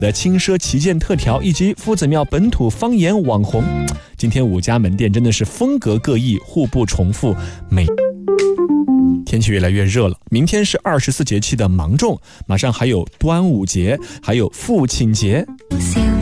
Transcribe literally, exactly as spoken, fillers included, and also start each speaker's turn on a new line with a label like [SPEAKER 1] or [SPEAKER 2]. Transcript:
[SPEAKER 1] 的轻奢旗舰特调，以及夫子庙本土方言网红。今天五家门店真的是风格各异，互不重复，美。天气越来越热了，明天是二十四节气的芒种，马上还有端午节，还有父亲节。